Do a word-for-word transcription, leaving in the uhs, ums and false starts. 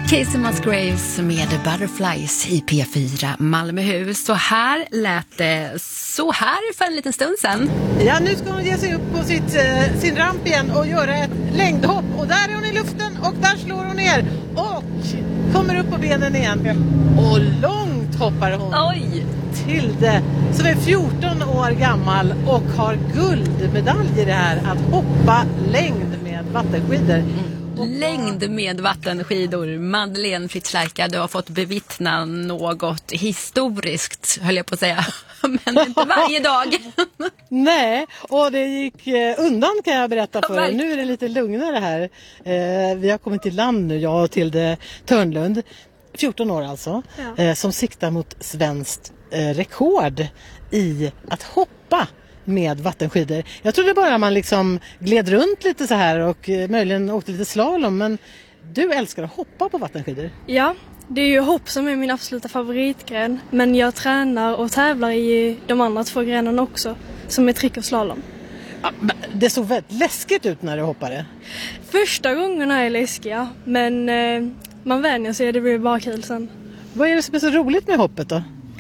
Casey Musgraves med Butterflies i P fyra Malmöhus. Så här lät det så här för en liten stund sedan. Ja, nu ska hon ge sig upp på sitt, eh, sin ramp igen och göra ett längdhopp. Och där är hon i luften och där slår hon ner. Och kommer upp på benen igen. Och långt hoppar hon. Oj! Tilde, som är fjorton år gammal och har guldmedalj i det här att hoppa längd med vattenskidor. Mm. Längd med vattenskidor. Madeleine Fritz-Lärka, du har fått bevittna något historiskt, höll jag på att säga. Men inte varje dag. Nej, och det gick undan kan jag berätta för er. Nu är det lite lugnare här. Eh, vi har kommit till land nu, jag och Tilde Törnlund. fjorton år alltså. Ja. Eh, som siktar mot svenskt eh, rekord i att hoppa med vattenskidor. Jag trodde bara man liksom gled runt lite så här och eh, möjligen åkte lite slalom, men du älskar att hoppa på vattenskidor. Ja, det är ju hopp som är min absoluta favoritgren, men jag tränar och tävlar i de andra två grenarna också, som är trick och slalom. Ja, det såg väldigt läskigt ut när du hoppade. Första gångerna är läskiga, men eh, man vänjer sig, det blir bara kul sen. Vad är det som är så roligt med hoppet då?